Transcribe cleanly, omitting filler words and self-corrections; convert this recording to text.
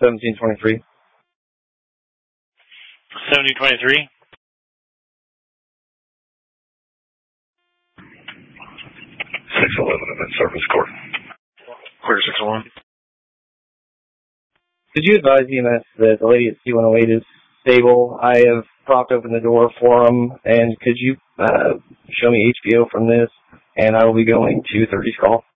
1723. 1723? Service court. Clear 601. Could you advise EMS that the lady at C108 is stable? I have propped open the door for them, and could you show me HBO from this, and I will be going to 30's call.